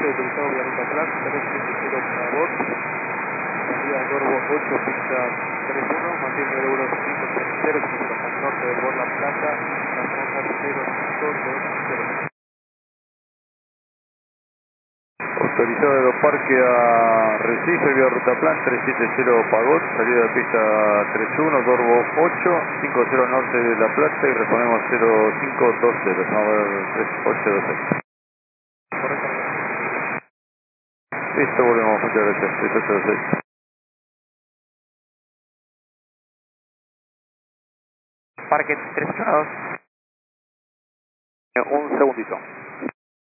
Norte, autorizado vía ruta Plan, 370 para vos. Salida Corvo 8, pista 31, mantiene el euro 530, kilómetros al norte del Bor La Plata, la franja 0520. Autorizado Aeroparque a Recife, vía ruta Plan, 370 Pagot, salida de pista 31, Corvo 8, 50 norte de La Plata y reponemos 0520, vamos a ver 3826. Correcto. Listo, volvemos, muchas gracias, 3826. Parque 312. Un segundito.